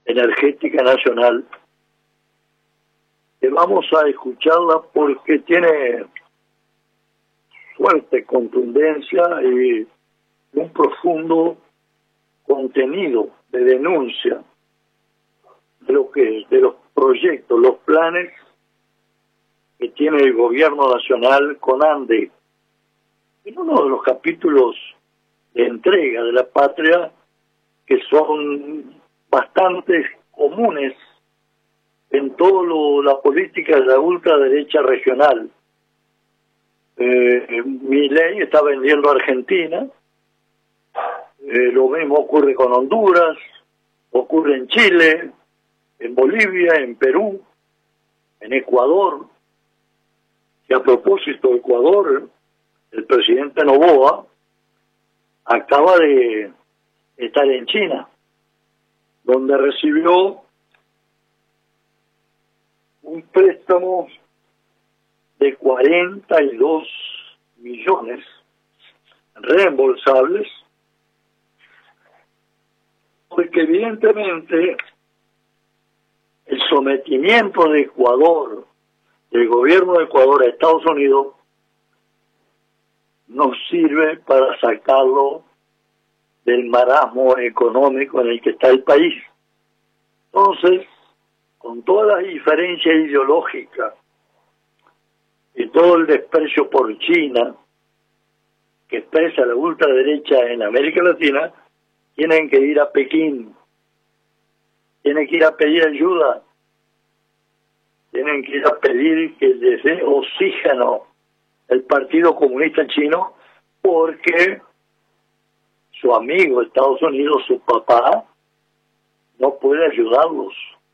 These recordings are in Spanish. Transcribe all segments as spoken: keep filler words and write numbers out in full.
energética nacional, que vamos a escucharla porque tiene fuerte contundencia y un profundo contenido de denuncia de lo que de los proyectos, los planes que tiene el gobierno nacional con ANDE. En uno de los capítulos de entrega de la patria que son bastante comunes en toda la política de la ultraderecha regional. Eh, Milei está vendiendo a Argentina, eh, lo mismo ocurre con Honduras, ocurre en Chile, en Bolivia, en Perú, en Ecuador. Y a propósito de Ecuador, el presidente Noboa acaba de estar en China, donde recibió un préstamo de cuarenta y dos millones reembolsables, porque evidentemente el sometimiento de Ecuador, del gobierno de Ecuador a Estados Unidos, nos sirve para sacarlo del marasmo económico en el que está el país. Entonces, con toda la diferencia ideológica y todo el desprecio por China que expresa la ultraderecha en América Latina, tienen que ir a Pekín, tienen que ir a pedir ayuda, tienen que ir a pedir que les dé oxígeno el Partido Comunista Chino, porque su amigo Estados Unidos, su papá, no puede ayudarlos.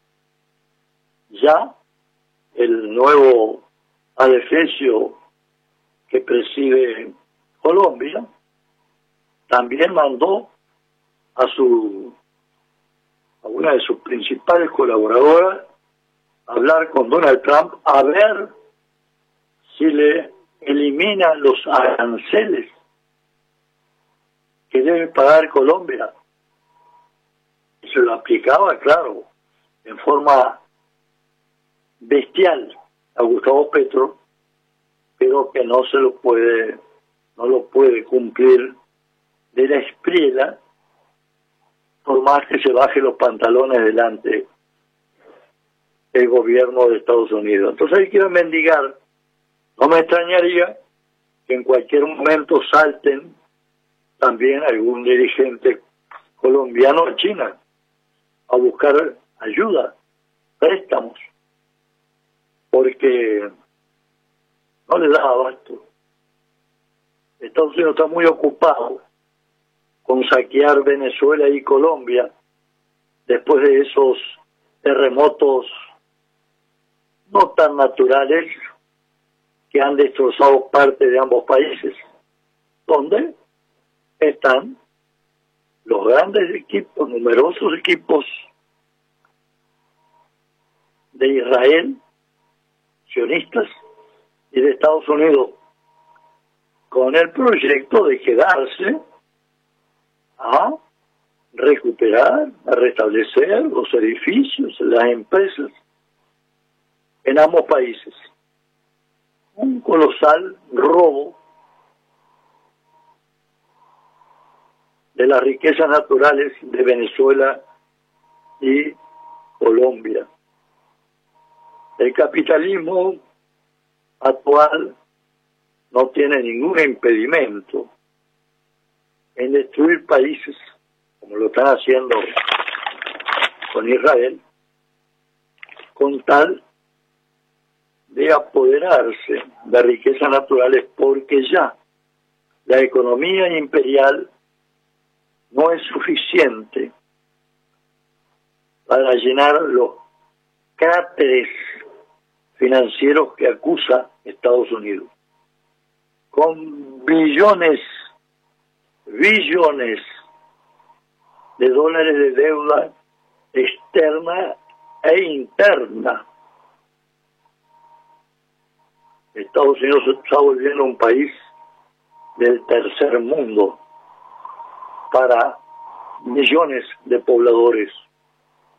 Ya el nuevo adefesio que preside Colombia también mandó a su a una de sus principales colaboradoras a hablar con Donald Trump a ver si le elimina los aranceles que debe pagar Colombia. Se lo aplicaba, claro, en forma bestial a Gustavo Petro, pero que no se lo puede, no lo puede cumplir de la espriela, por más que se baje los pantalones delante del gobierno de Estados Unidos. Entonces ahí quieren mendigar. No me extrañaría que en cualquier momento salten también algún dirigente colombiano a China a buscar ayuda, préstamos, porque no le da abasto. Estados Unidos está muy ocupado con saquear Venezuela y Colombia después de esos terremotos no tan naturales que han destrozado parte de ambos países, donde están los grandes equipos, numerosos equipos de Israel, sionistas, y de Estados Unidos, con el proyecto de quedarse a recuperar, a restablecer los edificios, las empresas en ambos países. Un colosal robo de las riquezas naturales de Venezuela y Colombia. El capitalismo actual no tiene ningún impedimento en destruir países, como lo están haciendo con Israel, con tal de apoderarse de riquezas naturales, porque ya la economía imperial no es suficiente para llenar los cráteres financieros que acusa Estados Unidos, con billones, billones de dólares de deuda externa e interna. Estados Unidos se está volviendo un país del tercer mundo para millones de pobladores.